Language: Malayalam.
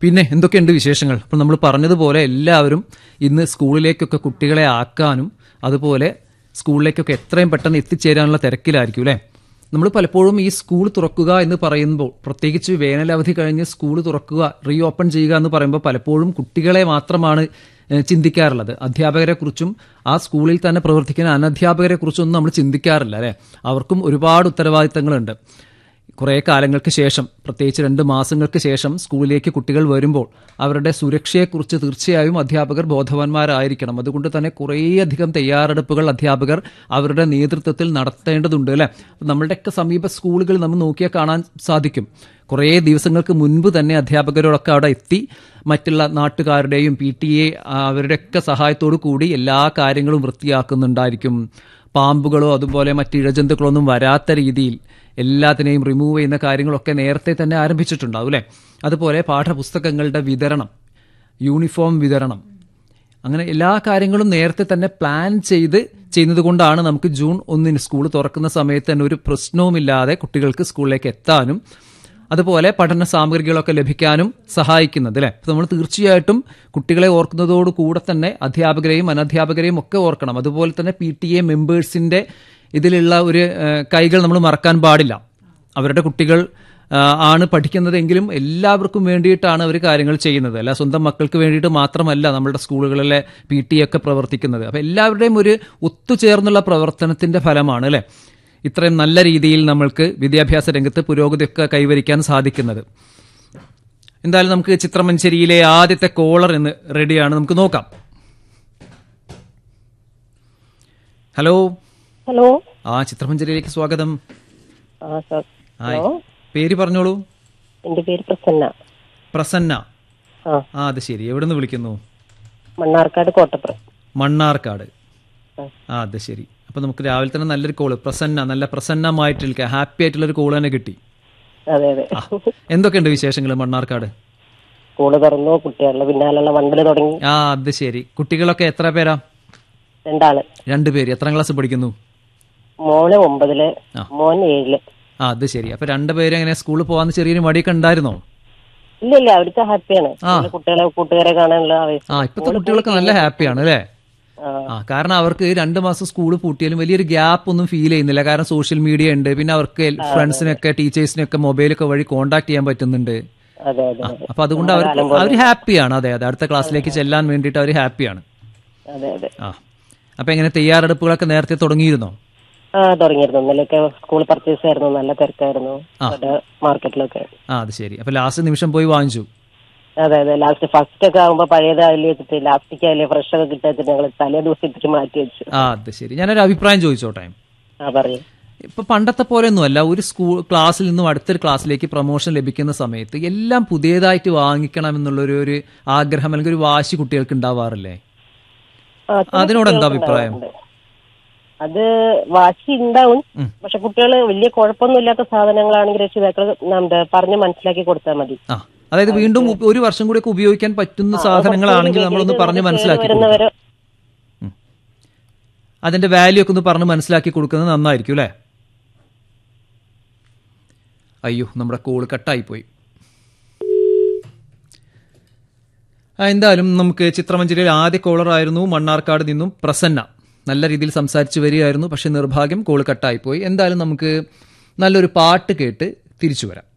പിന്നെ എന്തൊക്കെയുണ്ട് വിശേഷങ്ങൾ? അപ്പോൾ നമ്മൾ പറഞ്ഞതുപോലെ എല്ലാവരും ഇന്ന് സ്കൂളിലേക്കൊക്കെ കുട്ടികളെ ആക്കാനും അതുപോലെ സ്കൂളിലേക്കൊക്കെ എത്രയും പെട്ടെന്ന് എത്തിച്ചേരാനുള്ള തിരക്കിലായിരിക്കും അല്ലേ? നമ്മൾ പലപ്പോഴും ഈ സ്കൂൾ തുറക്കുക എന്ന് പറയുമ്പോൾ, പ്രത്യേകിച്ച് വേനലവധി കഴിഞ്ഞ് സ്കൂൾ തുറക്കുക, റീ ഓപ്പൺ ചെയ്യുക എന്ന് പറയുമ്പോൾ പലപ്പോഴും കുട്ടികളെ മാത്രമാണ് ചിന്തിക്കാറുള്ളത്. അധ്യാപകരെക്കുറിച്ചും ആ സ്കൂളിൽ തന്നെ പ്രവർത്തിക്കുന്ന അനധ്യാപകരെ കുറിച്ചൊന്നും നമ്മൾ ചിന്തിക്കാറില്ല അല്ലേ? അവർക്കും ഒരുപാട് ഉത്തരവാദിത്തങ്ങളുണ്ട്. കുറേ കാലങ്ങൾക്ക് ശേഷം, പ്രത്യേകിച്ച് 2 മാസങ്ങൾക്ക് ശേഷം സ്കൂളിലേക്ക് കുട്ടികൾ വരുമ്പോൾ അവരുടെ സുരക്ഷയെക്കുറിച്ച് തീർച്ചയായും അധ്യാപകർ ബോധവാന്മാരായിരിക്കണം. അതുകൊണ്ട് തന്നെ കുറേയധികം തയ്യാറെടുപ്പുകൾ അധ്യാപകർ അവരുടെ നേതൃത്വത്തിൽ നടത്തേണ്ടതുണ്ട് അല്ലേ? നമ്മളുടെയൊക്കെ സമീപ സ്കൂളുകൾ നമ്മൾ നോക്കിയാൽ കാണാൻ സാധിക്കും. കുറേ ദിവസങ്ങൾക്ക് മുൻപ് തന്നെ അധ്യാപകരോടൊക്കെ അവിടെ എത്തി മറ്റുള്ള നാട്ടുകാരുടെയും PTA അവരുടെയൊക്കെ സഹായത്തോടു കൂടി എല്ലാ കാര്യങ്ങളും വൃത്തിയാക്കുന്നുണ്ടായിരിക്കും. പാമ്പുകളോ അതുപോലെ മറ്റ് ഇഴജന്തുക്കളോ ഒന്നും വരാത്ത രീതിയിൽ എല്ലാത്തിനെയും റിമൂവ് ചെയ്യുന്ന കാര്യങ്ങളൊക്കെ നേരത്തെ തന്നെ ആരംഭിച്ചിട്ടുണ്ടാവും അല്ലേ? അതുപോലെ പാഠപുസ്തകങ്ങളുടെ വിതരണം, യൂണിഫോം വിതരണം, അങ്ങനെ എല്ലാ കാര്യങ്ങളും നേരത്തെ തന്നെ പ്ലാൻ ചെയ്യുന്നത് കൊണ്ടാണ് നമുക്ക് ജൂൺ 1 സ്കൂൾ തുറക്കുന്ന സമയത്ത് തന്നെ ഒരു പ്രശ്നവുമില്ലാതെ കുട്ടികൾക്ക് സ്കൂളിലേക്ക് എത്താനും അതുപോലെ പഠന സാമഗ്രികളൊക്കെ ലഭിക്കാനും സഹായിക്കുന്നത് അല്ലേ? നമ്മൾ തീർച്ചയായിട്ടും കുട്ടികളെ ഓർക്കുന്നതോടുകൂടെ തന്നെ അധ്യാപകരെയും അനധ്യാപകരെയും ഒക്കെ ഓർക്കണം. അതുപോലെ തന്നെ PTA മെമ്പേഴ്സിന്റെ ഇതിലുള്ള ഒരു കൈകൾ നമ്മൾ മറക്കാൻ പാടില്ല. അവരുടെ കുട്ടികൾ ആണ് പഠിക്കുന്നതെങ്കിലും എല്ലാവർക്കും വേണ്ടിയിട്ടാണ് അവർ കാര്യങ്ങൾ ചെയ്യുന്നത്. അല്ല സ്വന്തം മക്കൾക്ക് വേണ്ടിയിട്ട് മാത്രമല്ല നമ്മുടെ സ്കൂളുകളിലെ PTA ഒക്കെ പ്രവർത്തിക്കുന്നത്. അപ്പം എല്ലാവരുടെയും ഒരു ഒത്തുചേർന്നുള്ള പ്രവർത്തനത്തിന്റെ ഫലമാണ് അല്ലേ ഇത്രയും നല്ല രീതിയിൽ നമ്മൾക്ക് വിദ്യാഭ്യാസ രംഗത്ത് പുരോഗതിയൊക്കെ കൈവരിക്കാൻ സാധിക്കുന്നത്. എന്തായാലും നമുക്ക് ചിത്രമഞ്ചേരിയിലെ ആദ്യത്തെ കോളർ എന്ന് റെഡിയാണ്, നമുക്ക് നോക്കാം. ഹലോ ഹലോ, ചിത്രമഞ്ചേരിയിലേക്ക് സ്വാഗതം. പേര് പറഞ്ഞോളൂ. എന്റെ പേര് പ്രസന്ന. പ്രസന്ന, അത് ശരി. എവിടെ നിന്ന് വിളിക്കുന്നു? മണ്ണാർക്കാട്, കോട്ടപ്പുറം. മണ്ണാർക്കാട്, അത് ശരി. അപ്പൊ നമുക്ക് രാവിലെ തന്നെ നല്ലൊരു കോള്. പ്രസന്ന, നല്ല പ്രസന്നമായിട്ടിരിക്കുക, ഹാപ്പി ആയിട്ടുള്ളൊരു കോള് തന്നെ കിട്ടി. അതെ അതെ. എന്തൊക്കെയുണ്ട് വിശേഷങ്ങൾ മണ്ണാർക്കാട്? സ്കൂള് തുറന്നു, കുട്ടികളുടെ പിന്നാലുള്ള വണ്ടല് തുടങ്ങി. അത് ശരി. കുട്ടികളൊക്കെ എത്ര പേരാ? 2 ആള്. 2 പേര്. എത്രാം ക്ലാസ് പഠിക്കുന്നു? മോള് 9, മോൻ 7. അത് ശരി. അപ്പൊ 2 പേര് എങ്ങനെ സ്കൂളിൽ പോകാൻ ചെറിയൊരു മടിയൊക്കെ ഉണ്ടായിരുന്നോ? ഇല്ല, അവർക്ക് ഹാപ്പിയാണ്. കുട്ടികളെ കൂട്ടുകാരെ കാണാനുള്ള ഇപ്പത്തെ കുട്ടികളൊക്കെ നല്ല ഹാപ്പിയാണ് അല്ലേ? കാരണം അവർക്ക് 2 മാസം സ്കൂൾ പൂട്ടിയാലും വലിയൊരു ഗ്യാപ്പ് ഒന്നും ഫീൽ ചെയ്യുന്നില്ല. കാരണം സോഷ്യൽ മീഡിയ ഉണ്ട്, പിന്നെ അവർക്ക് ഫ്രണ്ട്സിനൊക്കെ ടീച്ചേഴ്സിനൊക്കെ മൊബൈലൊക്കെ വഴി കോണ്ടാക്ട് ചെയ്യാൻ പറ്റുന്നുണ്ട്. അപ്പൊ അതുകൊണ്ട് അവർ ഹാപ്പിയാണ്. അതെ അതെ, അടുത്ത ക്ലാസ്സിലേക്ക് ചെല്ലാൻ വേണ്ടിയിട്ട് അവർ ഹാപ്പിയാണ്. അപ്പൊ എങ്ങനെ തയ്യാറെടുപ്പുകളൊക്കെ നേരത്തെ തുടങ്ങിയിരുന്നോ? തുടങ്ങിയിരുന്നു. ഇന്നലെയൊക്കെ സ്കൂൾ പർച്ചേസ് ആയിരുന്നു, നല്ല തിരക്കായിരുന്നു മാർക്കറ്റിലൊക്കെ. അത് ശരി. അപ്പൊ ലാസ്റ്റ് നിമിഷം പോയി വാങ്ങിച്ചു? അതെ അതെ. ലാസ്റ്റ് ഫസ്റ്റ് ഒക്കെ ആകുമ്പോ പഴയതായാലും വെച്ചിട്ട് ലാസ്റ്റിക്ക് ആയാലും ഫ്രഷ് ഒക്കെ കിട്ടാച്ചിട്ട് ഞങ്ങൾ തലേ ദിവസത്തേക്ക് മാറ്റി വെച്ചു. അത് ശരി. ഞാനൊരു അഭിപ്രായം ചോദിച്ചോട്ടെ? പറയൂ. ഇപ്പൊ പണ്ടത്തെ പോലെ ഒന്നുമല്ല. ഒരു സ്കൂൾ ക്ലാസ്സിൽ നിന്നും അടുത്തൊരു ക്ലാസ്സിലേക്ക് പ്രൊമോഷൻ ലഭിക്കുന്ന സമയത്ത് എല്ലാം പുതിയതായിട്ട് വാങ്ങിക്കണം എന്നുള്ളൊരു ആഗ്രഹം അല്ലെങ്കിൽ ഒരു വാശി കുട്ടികൾക്ക് ഉണ്ടാവാറില്ലേ? അതിനോട് എന്താ അഭിപ്രായം? അത് വാശി ഉണ്ടാവും, പക്ഷെ കുട്ടികൾ വലിയ കുഴപ്പമൊന്നും ഇല്ലാത്ത സാധനങ്ങളാണെങ്കിൽ രക്ഷിതാക്കൾ പറഞ്ഞ് മനസ്സിലാക്കി കൊടുത്താൽ മതി. അതായത് വീണ്ടും 1 വർഷം കൂടി ഉപയോഗിക്കാൻ പറ്റുന്ന സാധനങ്ങളാണെങ്കിൽ നമ്മളൊന്ന് പറഞ്ഞ് മനസ്സിലാക്കി അതിന്റെ വാല്യൂ ഒക്കെ ഒന്ന് പറഞ്ഞ് മനസ്സിലാക്കി കൊടുക്കുന്നത് നന്നായിരിക്കും അല്ലേ? അയ്യോ, നമ്മുടെ കോൾ കട്ടായി പോയി. എന്തായാലും നമുക്ക് ചിത്രമഞ്ചേരിയിൽ ആദ്യ കോളർ ആയിരുന്നു മണ്ണാർക്കാട് നിന്നും പ്രസന്ന. നല്ല രീതിയിൽ സംസാരിച്ചു വരികയായിരുന്നു, പക്ഷെ നിർഭാഗ്യം കോൾ കട്ടായി പോയി. എന്തായാലും നമുക്ക് നല്ലൊരു പാട്ട് കേട്ട് തിരിച്ചു വരാം.